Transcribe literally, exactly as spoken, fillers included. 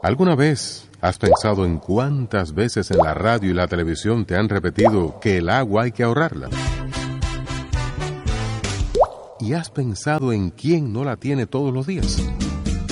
¿Alguna vez has pensado en cuántas veces en la radio y la televisión te han repetido que el agua hay que ahorrarla? ¿Y has pensado en quién no la tiene todos los días?